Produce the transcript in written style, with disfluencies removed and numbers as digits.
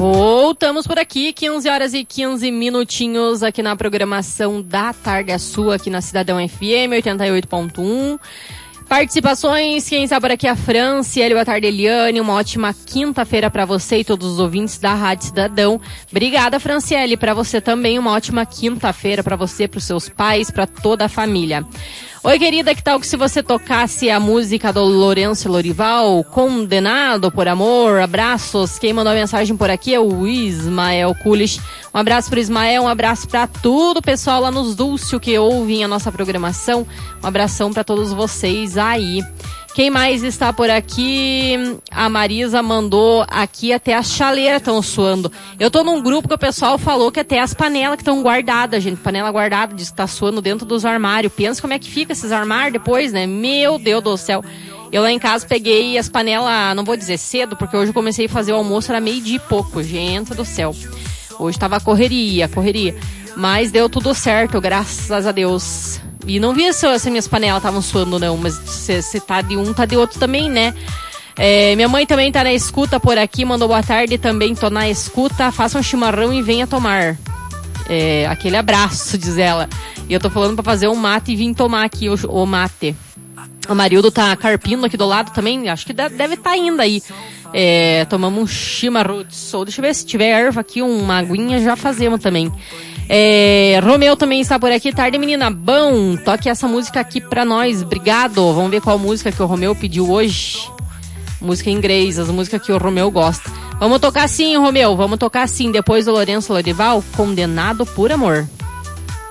Voltamos por aqui, 15 horas e 15 minutinhos aqui na programação da Tarde é Sua, aqui na Cidadão FM 88.1. Participações, quem está por aqui é a Franciele, boa tarde Eliane, uma ótima quinta-feira para você e todos os ouvintes da Rádio Cidadão. Obrigada, Franciele, para você também uma ótima quinta-feira para você, para os seus pais, para toda a família. Oi, querida, que tal que se você tocasse a música do Lourenço Lorival, Condenado por Amor? Abraços. Quem mandou a mensagem por aqui é o Ismael Kulish. Um abraço pro Ismael, um abraço para todo o pessoal lá nos Dúlcio que ouvem a nossa programação. Um abração para todos vocês aí. Quem mais está por aqui? A Marisa mandou aqui, até as chaleiras estão suando. Eu tô num grupo que o pessoal falou que até as panelas que estão guardadas, gente. Panela guardada, diz que tá suando dentro dos armários. Pensa como é que fica esses armários depois, né? Meu Deus do céu. Eu lá em casa peguei as panelas, não vou dizer cedo, porque hoje eu comecei a fazer o almoço, era 12:00 e pouco. Gente do céu. Hoje tava correria. Mas deu tudo certo, graças a Deus. E não vi se minhas panelas estavam suando, não. Mas se tá de um, tá de outro também, né? Minha mãe também tá na escuta por aqui. Mandou boa tarde, também tô na escuta. Faça um chimarrão e venha tomar. Aquele abraço, diz ela. E eu tô falando pra fazer um mate e vim tomar aqui o mate. O Marildo tá carpindo aqui do lado também. Acho que deve tá ainda aí. Tomamos um chimarrão. Ou deixa eu ver se tiver erva aqui, uma aguinha, já fazemos também. Romeu também está por aqui. Tarde, menina. Bom, toque essa música aqui pra nós. Obrigado. Vamos ver qual música que o Romeu pediu hoje. Música em inglês, as músicas que o Romeu gosta. Vamos tocar sim, Romeu. Vamos tocar sim. Depois do Lourenço Lorival, Condenado por Amor.